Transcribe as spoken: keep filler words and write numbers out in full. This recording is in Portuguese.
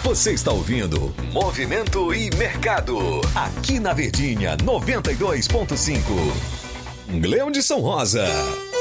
Você está ouvindo Movimento e Mercado, aqui na Verdinha noventa e dois ponto cinco. Leão de São Rosa.